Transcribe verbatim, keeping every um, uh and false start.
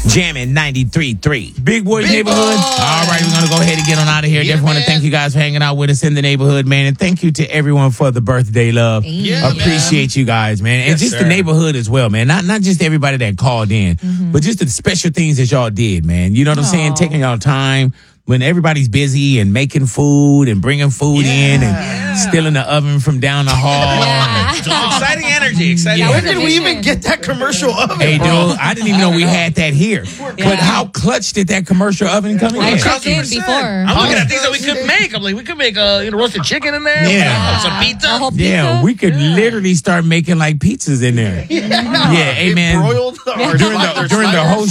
Jamming ninety-three point three. Big Boys Big Neighborhood. Boys. All right, we're going to go ahead and get on out of here. Yeah, Definitely want to man. thank you guys for hanging out with us in the neighborhood, man. And thank you to everyone for the birthday love. Yeah, Appreciate you guys, man. And Yes, just sir. the neighborhood as well, man. Not not just everybody that called in, but just the special things that y'all did, man. You know what I'm saying? Aw. Taking y'all time when everybody's busy and making food and bringing food in and stealing the oven from down the hall. Yeah. Exciting energy. Exciting Yeah. That was energy. a Where did we vision. even get that commercial oven Hey, dude, from? I didn't even know we had that here. Yeah. But how clutch did that commercial oven come I in? checked in one hundred percent. before. I'm looking at things that we could make. I'm like, we could make uh, you know, roasted chicken in there. Yeah. Some pizza. A whole pizza. Yeah, we could literally start making like pizzas in there. Yeah, hey It man. broiled our During the sliders. during the whole